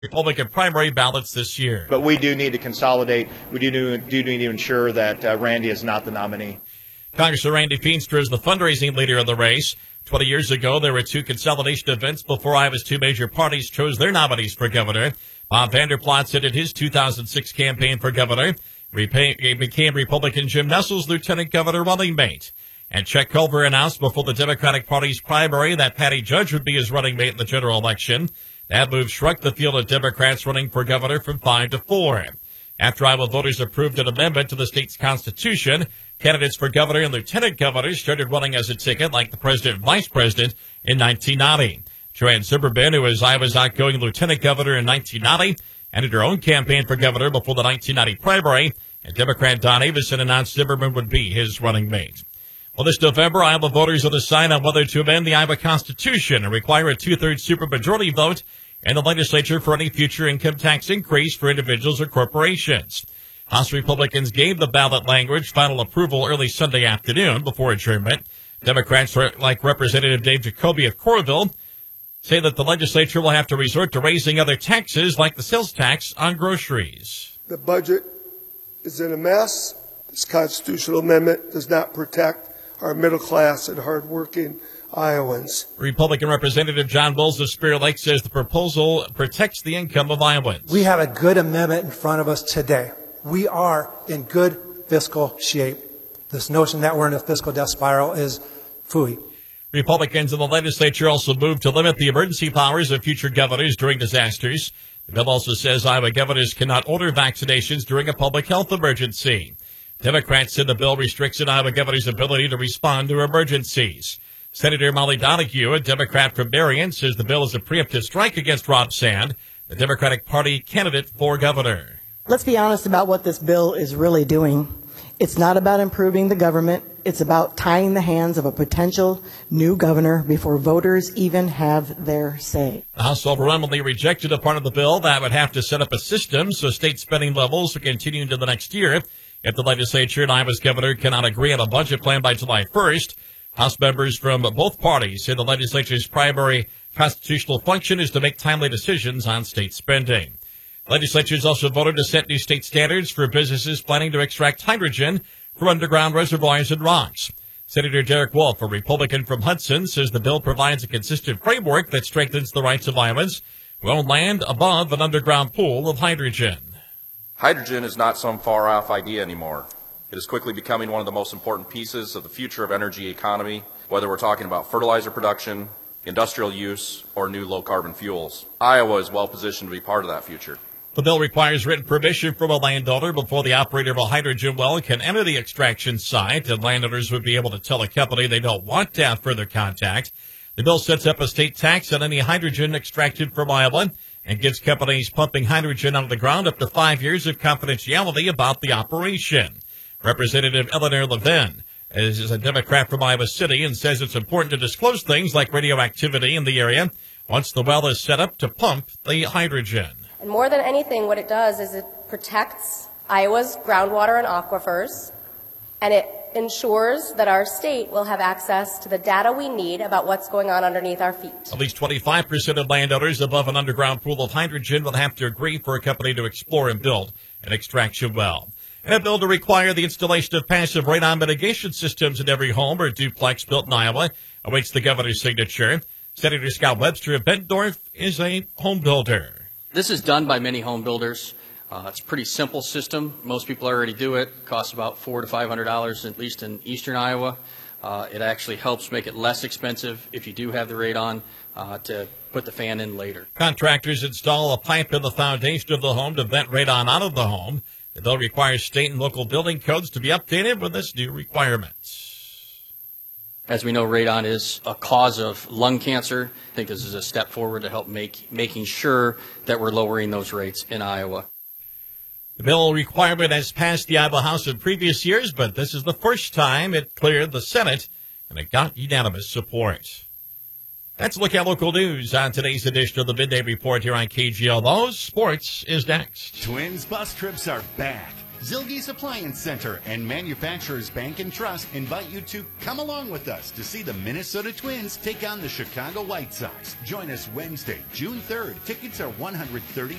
Republican primary ballots this year. But we do need to consolidate. We do need to ensure that Randy is not the nominee. Congressman Randy Feenstra is the fundraising leader of the race. 20 years ago, there were two consolidation events before Iowa's two major parties chose their nominees for governor. Bob Vander Plaats ended his 2006 campaign for governor. He became Republican Jim Nessel's lieutenant governor running mate. And Chet Culver announced before the Democratic Party's primary that Patty Judge would be his running mate in the general election. That move shrunk the field of Democrats running for governor from 5 to 4. After Iowa voters approved an amendment to the state's constitution, candidates for governor and lieutenant governor started running as a ticket like the president and vice president in 1990. Joanne Zimmerman, who was Iowa's outgoing lieutenant governor in 1990, ended her own campaign for governor before the 1990 primary, and Democrat Don Avison announced Zimmerman would be his running mate. Well, this November, Iowa voters will decide on whether to amend the Iowa Constitution and require a two-thirds supermajority vote in the legislature for any future income tax increase for individuals or corporations. House Republicans gave the ballot language final approval early Sunday afternoon before adjournment. Democrats, like Representative Dave Jacoby of Coralville, say that the legislature will have to resort to raising other taxes like the sales tax on groceries. The budget is in a mess. This constitutional amendment does not protect our middle class and hardworking Iowans. Republican Representative John Wills of Spirit Lake says the proposal protects the income of Iowans. We have a good amendment in front of us today. We are in good fiscal shape. This notion that we're in a fiscal death spiral is phooey. Republicans in the legislature also moved to limit the emergency powers of future governors during disasters. The bill also says Iowa governors cannot order vaccinations during a public health emergency. Democrats said the bill restricts an Iowa governor's ability to respond to emergencies. Senator Molly Donahue, a Democrat from Marion, says the bill is a preemptive strike against Rob Sand, the Democratic Party candidate for governor. Let's be honest about what this bill is really doing. It's not about improving the government. It's about tying the hands of a potential new governor before voters even have their say. The House overwhelmingly rejected a part of the bill that would have to set up a system so state spending levels will continue into the next year if the legislature and Iowa's governor cannot agree on a budget plan by July 1st. House members from both parties say the legislature's primary constitutional function is to make timely decisions on state spending. Legislatures also voted to set new state standards for businesses planning to extract hydrogen from underground reservoirs and rocks. Senator Derek Wolf, a Republican from Hudson, says the bill provides a consistent framework that strengthens the rights of Iowans who own land above an underground pool of hydrogen. Hydrogen is not some far-off idea anymore. It is quickly becoming one of the most important pieces of the future of energy economy, whether we're talking about fertilizer production, industrial use, or new low-carbon fuels. Iowa is well positioned to be part of that future. The bill requires written permission from a landowner before the operator of a hydrogen well can enter the extraction site, and landowners would be able to tell a company they don't want to have further contact. The bill sets up a state tax on any hydrogen extracted from Iowa and gives companies pumping hydrogen out of the ground up to 5 years of confidentiality about the operation. Representative Eleanor Levin is a Democrat from Iowa City and says it's important to disclose things like radioactivity in the area once the well is set up to pump the hydrogen. And more than anything, what it does is it protects Iowa's groundwater and aquifers, and it ensures that our state will have access to the data we need about what's going on underneath our feet. At least 25% of landowners above an underground pool of hydrogen will have to agree for a company to explore and build an extraction well. And a bill to require the installation of passive radon mitigation systems in every home or duplex built in Iowa awaits the governor's signature. Senator Scott Webster of Bettendorf is a home builder. This is done by many home builders. It's a pretty simple system. Most people already do it. It costs about $400 to $500, at least in eastern Iowa. It actually helps make it less expensive if you do have the radon to put the fan in later. Contractors install a pipe in the foundation of the home to vent radon out of the home. The bill requires state and local building codes to be updated with this new requirement. As we know, radon is a cause of lung cancer. I think this is a step forward to help making sure that we're lowering those rates in Iowa. The bill requirement has passed the Iowa House in previous years, but this is the first time it cleared the Senate, and it got unanimous support. That's a look at local news on today's edition of the Midday Report here on KGLO. Sports is next. Twins bus trips are back. Zilge's Appliance Center and Manufacturers Bank and Trust invite you to come along with us to see the Minnesota Twins take on the Chicago White Sox. Join us Wednesday, June 3rd. Tickets are $130.